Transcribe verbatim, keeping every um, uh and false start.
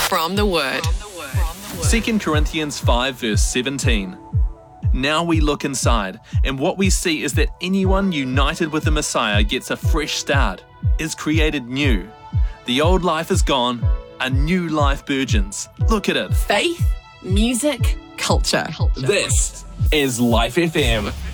from the Word. Second Corinthians five verse seventeen. Now we look inside, and what we see is that anyone united with the Messiah gets a fresh start, is created new. The old life is gone, a new life burgeons. Look at it. Faith, music, culture. This is Life F M.